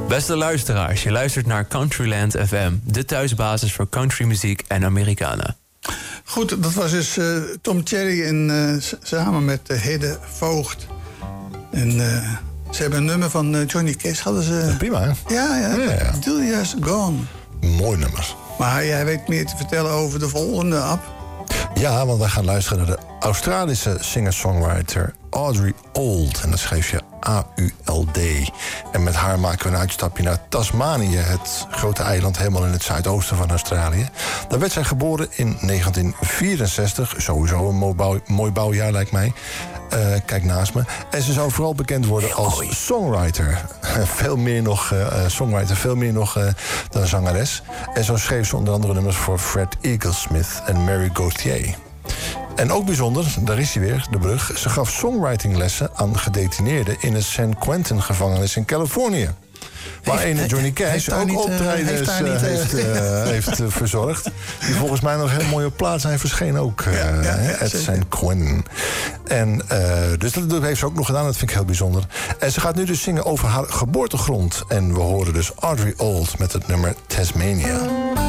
Beste luisteraars, je luistert naar Countryland FM, de thuisbasis voor countrymuziek en Americana. Goed, dat was dus Tom Cherry en samen met Hidde Voogd. En ze hebben een nummer van Johnny Cash, hadden ze... Prima, hè? Ja. Julia's Gone. Mooi nummer. Maar jij weet meer te vertellen over de volgende, Ab. Ja, want wij gaan luisteren naar de Australische singer-songwriter Audrey Auld. En dat schreef je A-U-L-D. En met haar maken we een uitstapje naar Tasmanië, het grote eiland helemaal in het zuidoosten van Australië. Daar werd zij geboren in 1964. Sowieso een mooi bouwjaar, lijkt mij. Kijk naast me. En ze zou vooral bekend worden als songwriter. Veel meer nog dan zangeres. En zo schreef ze onder andere nummers voor Fred Eaglesmith en Mary Gauthier. En ook bijzonder, daar is hij weer, de brug. Ze gaf songwritinglessen aan gedetineerden in het San Quentin-gevangenis in Californië. Waar ene Johnny Cash ook optredens heeft verzorgd. Die volgens mij nog heel mooi op plaats zijn verschenen ook. Het San Quentin. En dus dat heeft ze ook nog gedaan, dat vind ik heel bijzonder. En ze gaat nu dus zingen over haar geboortegrond. En we horen dus Audrey Auld met het nummer Tasmania.